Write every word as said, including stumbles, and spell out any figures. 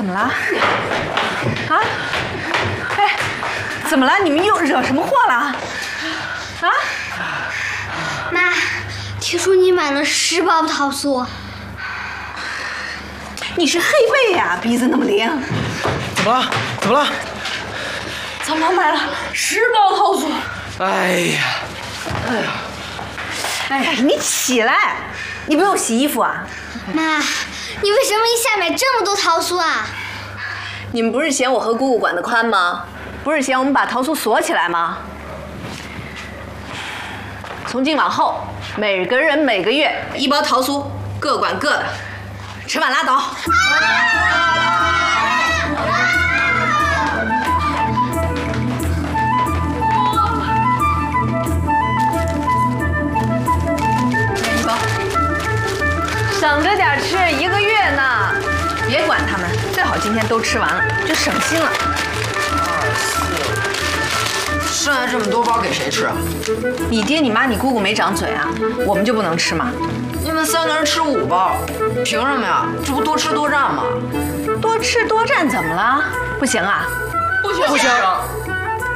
怎么了？啊？哎，怎么了？你们又惹什么祸了？啊？ 妈，听说你买了十包桃酥。 你是黑背呀，鼻子那么灵。 怎么了？怎么了？ 怎么买了十包桃酥？ 哎呀，哎呀， 哎呀，你起来，你不用洗衣服啊？ 妈，你为什么一下买这么多桃酥啊？ 你们不是嫌我和姑姑管得宽吗？不是嫌我们把桃酥锁起来吗？从今往后，每个人每个月一包桃酥，各管各的，吃完拉倒。一包，省着点吃，一个月呢。别管他们，最好今天都吃完了，就省心了。 剩下这么多包给谁吃啊？ 你爹、你妈、你姑姑没长嘴啊？我们就不能吃吗？ 你们三个人吃五包，凭什么呀？这不多吃多占吗？ 多吃多占怎么了？不行啊？ 不行不行！